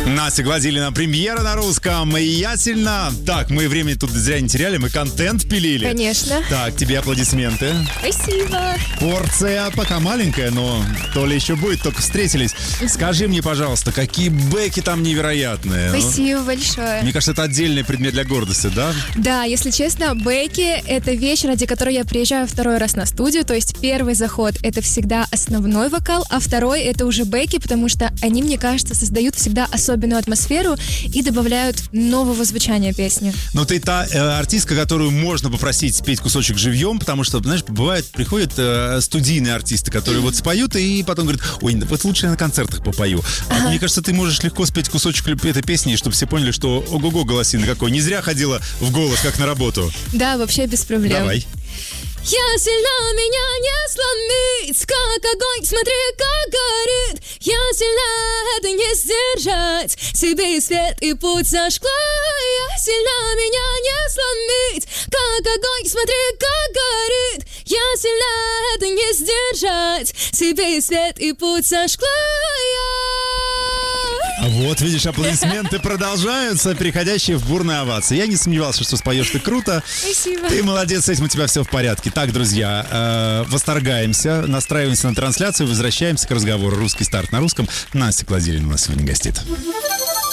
Настя Гладилина, премьера на русском. И я сильна. Так, мы времени тут зря не теряли, мы контент пилили. Конечно. Так, тебе аплодисменты. Спасибо. Порция пока маленькая, но то ли еще будет, только встретились. Скажи мне, пожалуйста, какие бэки там невероятные. Спасибо большое. Мне кажется, это отдельный предмет для гордости, да? Да, если честно, бэки — это вещь, ради которой я приезжаю второй раз на студию. То есть первый заход — это всегда основной вокал, а второй — это уже бэки, потому что они, мне кажется, создают всегда особенную атмосферу и добавляют нового звучания песни. Но ты та артистка, которую можно попросить спеть кусочек живьем, потому что, знаешь, бывает, приходят студийные артисты, которые вот споют и потом говорят: ой, вот лучше я на концертах попою. А мне кажется, ты можешь легко спеть кусочек этой песни, чтобы все поняли, что ого-го, голосина какой. Не зря ходила в голос, как на работу. Да, вообще без проблем. Давай. Я сильна, меня не сломить, как огонь, смотри, как горит. Я сильна, это не сдержать, себе и свет, и путь зажгла. Я сильна, меня не сломить, как огонь, смотри, как горит. Я сильна, это не сдержать, себе и свет, и путь зажгла. Вот, видишь, аплодисменты продолжаются, переходящие в бурные овации. Я не сомневался, что споешь ты круто. Спасибо. Ты молодец, с этим у тебя все в порядке. Так, друзья, восторгаемся, настраиваемся на трансляцию, возвращаемся к разговору. Русский старт на русском. Настя Гладилина у нас сегодня гостит.